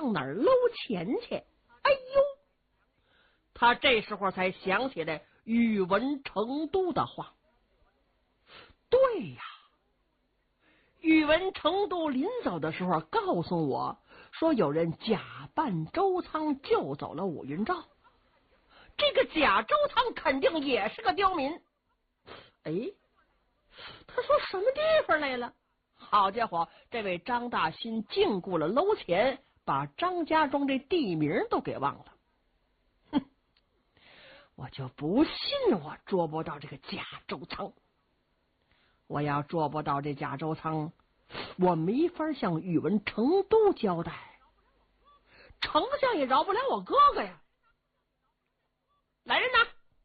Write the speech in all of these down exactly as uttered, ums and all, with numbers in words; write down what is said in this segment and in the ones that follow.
上哪儿搂钱去？哎呦，他这时候才想起来宇文成都的话。对呀，宇文成都临走的时候告诉我说，有人假扮周仓救走了武云照。这个假周仓肯定也是个刁民。哎，他说什么地方来了？好家伙，这位张大新禁锢了搂钱，把张家庄这地名都给忘了。哼，我就不信我捉不到这个假周仓。我要捉不到这假周仓，我没法向宇文成都交代，丞相也饶不了我哥哥呀。来人呐！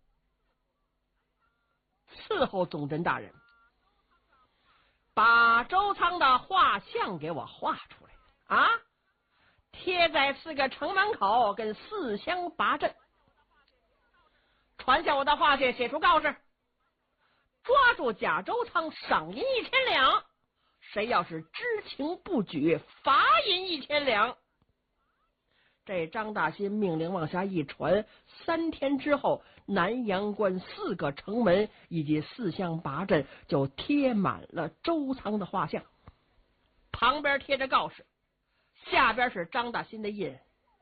伺候总侦大人，把周仓的画像给我画出来啊！贴在四个城门口跟四乡八镇，传下我的话去，写出告示，抓住假周仓，赏银一千两；谁要是知情不举，罚银一千两。这张大新命令往下一传，三天之后，南阳关四个城门以及四乡八镇就贴满了周仓的画像，旁边贴着告示，下边是张大新的印。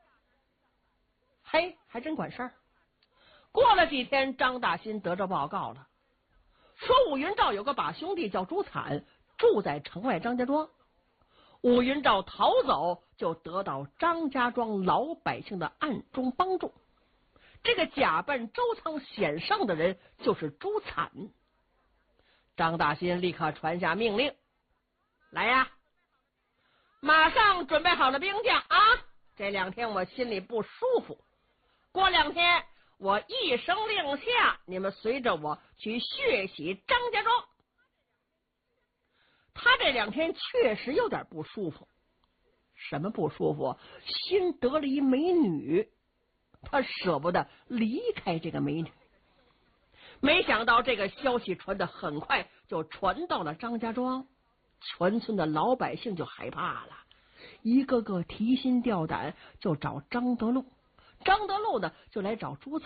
嘿，还真管事儿。过了几天，张大新得着报告了，说武云照有个把兄弟叫朱惨，住在城外张家庄。武云照逃走，就得到张家庄老百姓的暗中帮助。这个假扮周仓显圣的人就是朱惨。张大新立刻传下命令，来呀，马上准备好了兵将啊！这两天我心里不舒服，过两天我一声令下，你们随着我去血洗张家庄。他这两天确实有点不舒服。什么不舒服？新得了一美女，他舍不得离开这个美女。没想到这个消息传得很快，就传到了张家庄，全村的老百姓就害怕了，一个个提心吊胆，就找张德禄。张德禄呢，就来找朱惨。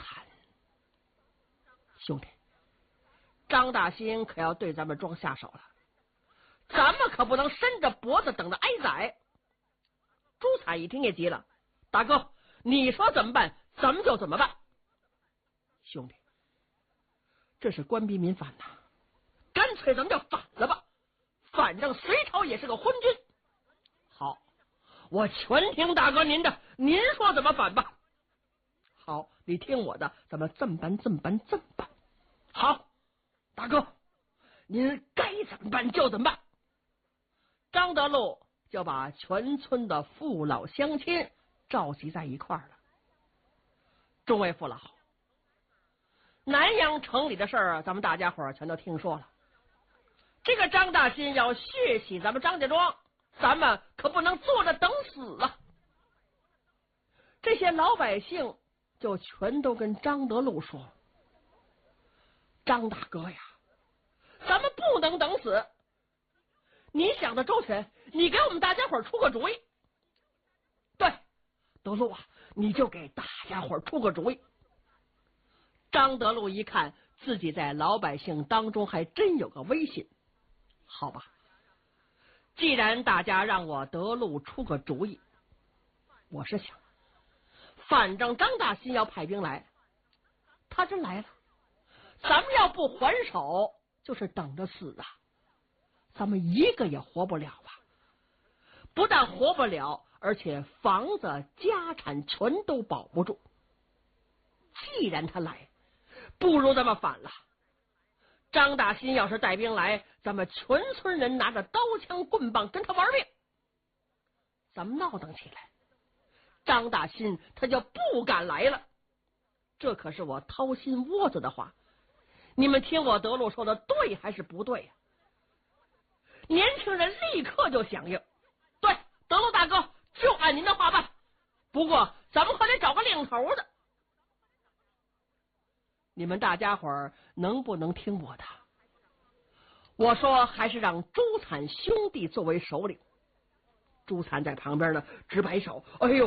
兄弟，张大新可要对咱们庄下手了，咱们可不能伸着脖子等着挨宰。朱惨一听也急了，大哥，你说怎么办，咱们就怎么办。兄弟，这是官逼民反呐，干脆咱们就反了吧，反正隋朝也是个昏君。好，我全听大哥您的，您说怎么反吧。好，你听我的，咱们这么办这么办这么办。好，大哥，您该怎么办就怎么办。张德禄就把全村的父老乡亲召集在一块儿了。众位父老，南阳城里的事儿，咱们大家伙儿全都听说了。这个张大新要血洗咱们张家庄，咱们可不能坐着等死啊！这些老百姓就全都跟张德禄说：“张大哥呀，咱们不能等死。你想的周全，你给我们大家伙出个主意。对，德禄啊，你就给大家伙出个主意。”张德禄一看自己在老百姓当中还真有个威信，好吧，既然大家让我德禄出个主意，我是想，反正张大新要派兵来，他真来了，咱们要不还手，就是等着死啊！咱们一个也活不了啊！不但活不了，而且房子、家产全都保不住。既然他来，不如咱们反了。张大新要是带兵来，咱们全村人拿着刀枪棍棒跟他玩命，咱们闹腾起来，张大新他就不敢来了。这可是我掏心窝子的话，你们听我德禄说的对还是不对呀、啊？年轻人立刻就响应，对，德禄大哥就按您的话办，不过咱们可得找个领头的。你们大家伙儿能不能听我的？我说还是让朱惨兄弟作为首领。朱惨在旁边呢，直摆手，哎呦。